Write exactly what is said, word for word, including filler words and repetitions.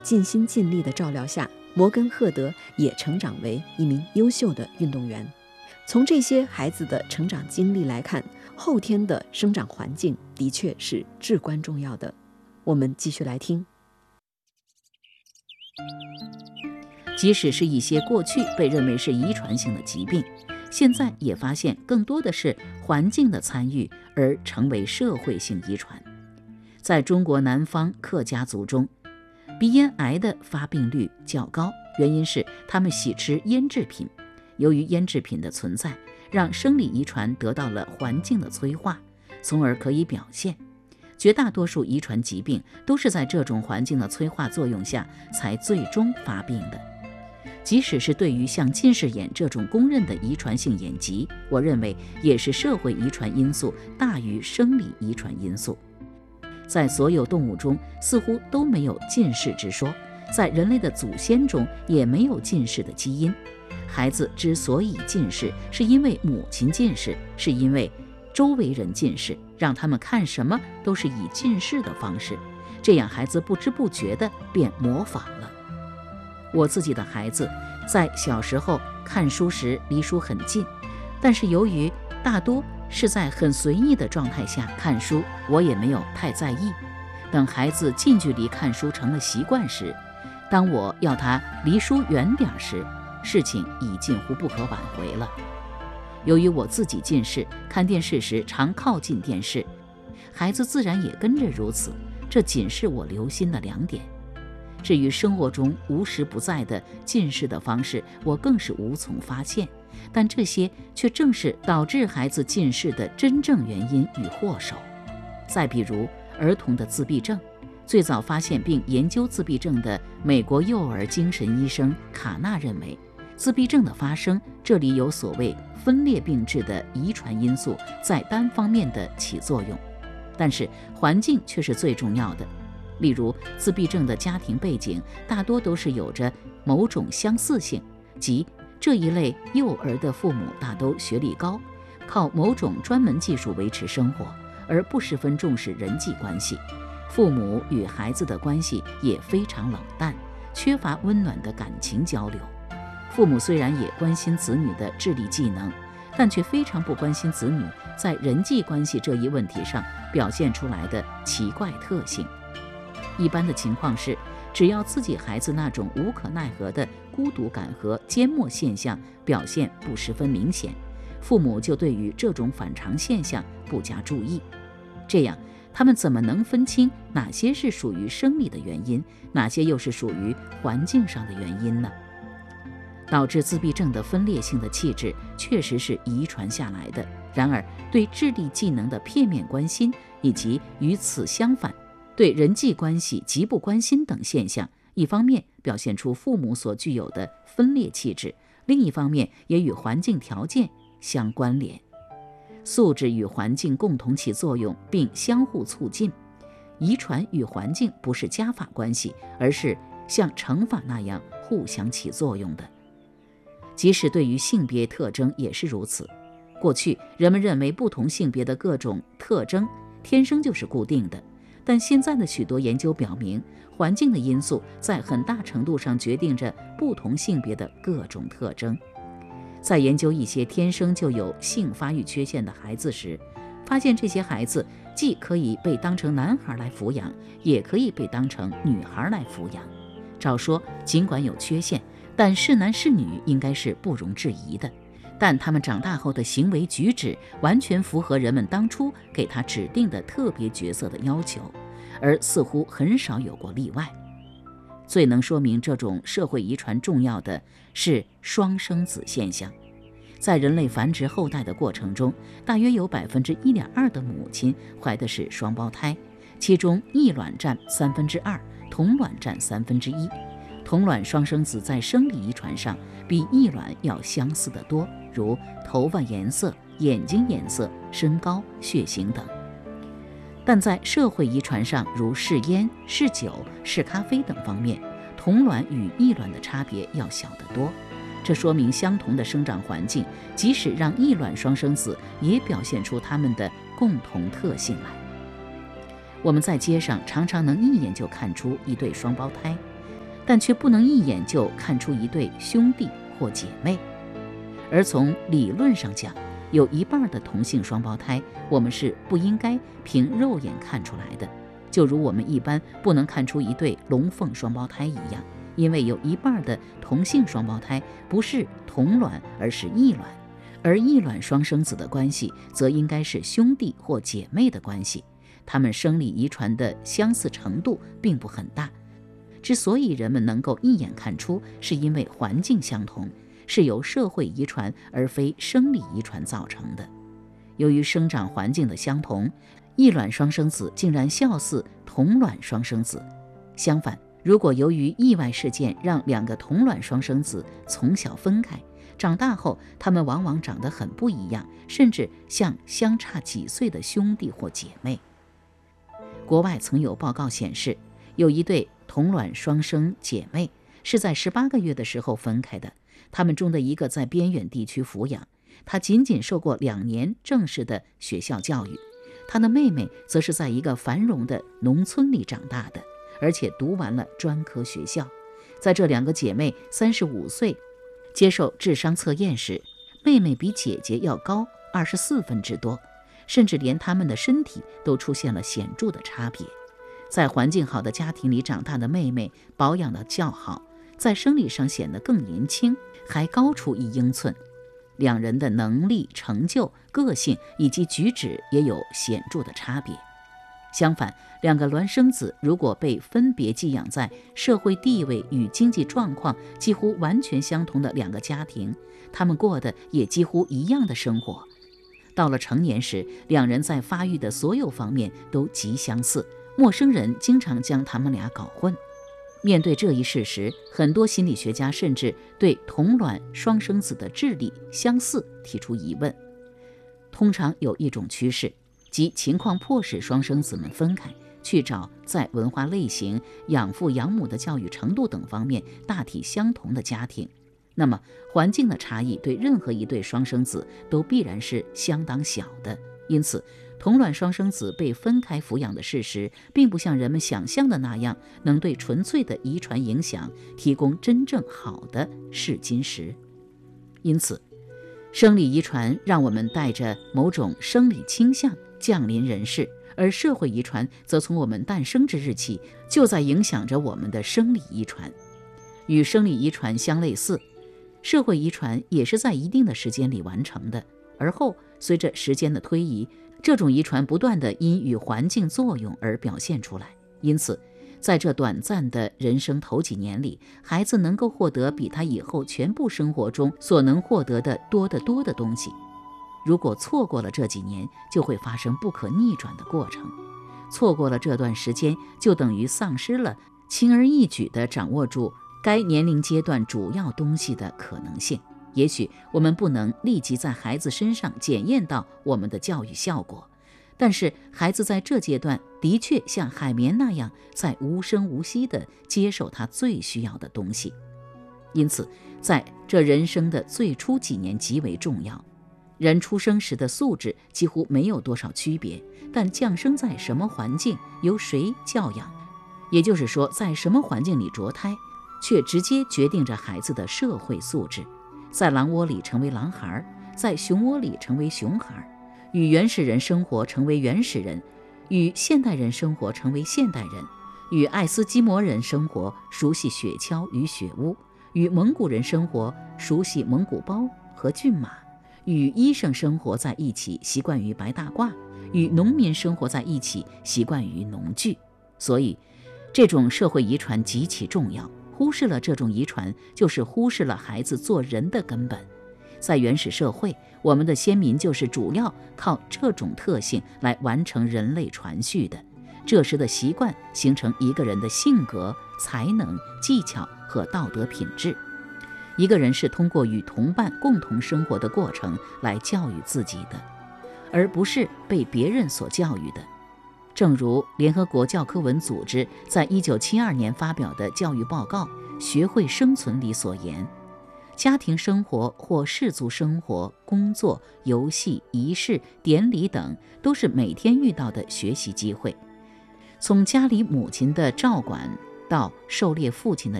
尽心尽力的照料下，摩根赫德也成长为一名优秀的运动员。从这些孩子的成长经历来看，后天的生长环境的确是至关重要的。我们继续来听。 即使是一些过去被认为是遗传性的疾病，现在也发现更多的是环境的参与而成为社会性遗传。在中国南方客家族中，鼻咽癌的发病率较高，原因是他们喜吃腌制品。由于腌制品的存在，让生理遗传得到了环境的催化，从而可以表现。绝大多数遗传疾病都是在这种环境的催化作用下才最终发病的。即使是对于像近视眼这种公认的遗传性眼疾，我认为也是社会遗传因素大于生理遗传因素。在所有动物中似乎都没有近视之说，在人类的祖先中也没有近视的基因。孩子之所以近视，是因为母亲近视，是因为周围人近视，让他们看什么都是以近视的方式，这样孩子不知不觉地便模仿了。我自己的孩子在小时候看书时离书很近，但是由于大多是在很随意的状态下看书，我也没有太在意。等孩子近距离看书成了习惯时，当我要他离书远点时，事情已近乎不可挽回了。由于我自己近视，看电视时常靠近电视，孩子自然也跟着如此，这仅是我留心的两点。至于生活中无时不在的近视的方式，我更是无从发现，但这些却正是导致孩子近视的真正原因与祸首。再比如儿童的自闭症，最早发现并研究自闭症的美国幼儿精神医生卡纳认为，自闭症的发生，这里有所谓分裂并致的遗传因素在单方面的起作用，但是环境却是最重要的。例如，自闭症的家庭背景大多都是有着某种相似性，即这一类幼儿的父母大都学历高，靠某种专门技术维持生活，而不十分重视人际关系。父母与孩子的关系也非常冷淡，缺乏温暖的感情交流。父母虽然也关心子女的智力技能，但却非常不关心子女在人际关系这一问题上表现出来的奇怪特性。一般的情况是，只要自己孩子那种无可奈何的孤独感和缄默现象表现不十分明显，父母就对于这种反常现象不加注意。这样他们怎么能分清哪些是属于生理的原因，哪些又是属于环境上的原因呢？导致自闭症的分裂性的气质确实是遗传下来的，然而对智力技能的片面关心，以及与此相反对人际关系极不关心等现象，一方面表现出父母所具有的分裂气质，另一方面也与环境条件相关联。素质与环境共同起作用并相互促进，遗传与环境不是加法关系，而是像乘法那样互相起作用的。即使对于性别特征也是如此。过去人们认为不同性别的各种特征天生就是固定的，但现在的许多研究表明，环境的因素在很大程度上决定着不同性别的各种特征。在研究一些天生就有性发育缺陷的孩子时，发现这些孩子既可以被当成男孩来抚养，也可以被当成女孩来抚养。照说尽管有缺陷，但是男是女应该是不容置疑的，但他们长大后的行为举止完全符合人们当初给他指定的特别角色的要求，而似乎很少有过例外。最能说明这种社会遗传重要的是双生子现象。在人类繁殖后代的过程中，大约有 百分之一点二 的母亲怀的是双胞胎，其中异卵占三分之二，同卵占三分之一。同卵双生子在生理遗传上比异卵要相似得多，如头发颜色、眼睛颜色、身高、血型等。但在社会遗传上，如嗜烟、嗜酒、嗜咖啡等方面，同卵与异卵的差别要小得多。这说明相同的生长环境，即使让异卵双生子也表现出它们的共同特性来。我们在街上常常能一眼就看出一对双胞胎， 但却不能一眼就看出一对兄弟或姐妹。而从理论上讲，有一半的同性双胞胎，我们是不应该凭肉眼看出来的，就如我们一般不能看出一对龙凤双胞胎一样，因为有一半的同性双胞胎不是同卵，而是异卵，而异卵双生子的关系则应该是兄弟或姐妹的关系，他们生理遗传的相似程度并不很大。之所以人们能够一眼看出，是因为环境相同，是由社会遗传而非生理遗传造成的。由于生长环境的相同，异卵双生子竟然笑似同卵双生子。相反，如果由于意外事件让两个同卵双生子从小分开，长大后他们往往长得很不一样，甚至像相差几岁的兄弟或姐妹。国外曾有报告显示，有一对同卵双生姐妹是在十八个月的时候分开的，他们中的一个在边远地区抚养，她仅仅受过两年正式的学校教育，她的妹妹则是在一个繁荣的农村里长大的，而且读完了专科学校。在这两个姐妹三十五岁接受智商测验时，妹妹比姐姐要高二十四分之多，甚至连她们的身体都出现了显著的差别。在环境好的家庭里长大的妹妹保养得较好，在生理上显得更年轻，还高出一英寸。两人的能力、成就、个性以及举止也有显著的差别。相反，两个孪生子如果被分别寄养在社会地位与经济状况几乎完全相同的两个家庭，他们过的也几乎一样的生活。到了成年时，两人在发育的所有方面都极相似，陌生人经常将他们俩搞混。面对这一事实，很多心理学家甚至对同卵双生子的智力相似提出疑问。通常有一种趋势，即情况迫使双生子们分开，去找在文化类型、养父养母的教育程度等方面大体相同的家庭。那么环境的差异对任何一对双生子都必然是相当小的，因此同卵双生子被分开抚养的事实，并不像人们想象的那样，能对纯粹的遗传影响提供真正好的试金石。因此，生理遗传让我们带着某种生理倾向降临人世，而社会遗传则从我们诞生之日起就在影响着我们的生理遗传。与生理遗传相类似，社会遗传也是在一定的时间里完成的，而后随着时间的推移，这种遗传不断地因与环境作用而表现出来。因此，在这短暂的人生头几年里，孩子能够获得比他以后全部生活中所能获得的多得多的东西。如果错过了这几年，就会发生不可逆转的过程。错过了这段时间，就等于丧失了轻而易举地掌握住该年龄阶段主要东西的可能性。也许我们不能立即在孩子身上检验到我们的教育效果，但是孩子在这阶段的确像海绵那样在无声无息地接受他最需要的东西。因此，在这人生的最初几年极为重要。人出生时的素质几乎没有多少区别，但降生在什么环境，由谁教养，也就是说，在什么环境里着胎，却直接决定着孩子的社会素质。在狼窝里成为狼孩，在熊窝里成为熊孩，与原始人生活成为原始人，与现代人生活成为现代人，与爱斯基摩人生活，熟悉雪橇与雪屋，与蒙古人生活，熟悉蒙古包和骏马，与医生生活在一起，习惯于白大褂，与农民生活在一起，习惯于农具。所以，这种社会遗传极其重要。忽视了这种遗传，就是忽视了孩子做人的根本。在原始社会，我们的先民就是主要靠这种特性来完成人类传续的。这时的习惯形成一个人的性格、才能、技巧和道德品质。一个人是通过与同伴共同生活的过程来教育自己的，而不是被别人所教育的。正如联合国教科文组织在一九七二年发表的教育报告《学会生存》里所言，家庭生活或氏族生活、工作、游戏、仪式、典礼等，都是每天遇到的学习机会。从家里母亲的照管到狩猎父亲的